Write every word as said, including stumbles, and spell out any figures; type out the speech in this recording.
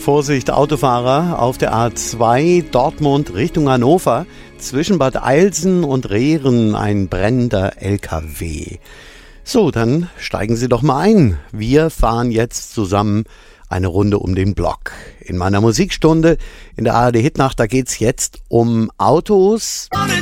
Vorsicht, Autofahrer auf der A zwei Dortmund Richtung Hannover. Zwischen Bad Eilsen und Rehren ein brennender L K W. So, dann steigen Sie doch mal ein. Wir fahren jetzt zusammen eine Runde um den Block. In meiner Musikstunde in der A R D Hitnacht, da geht's jetzt um Autos.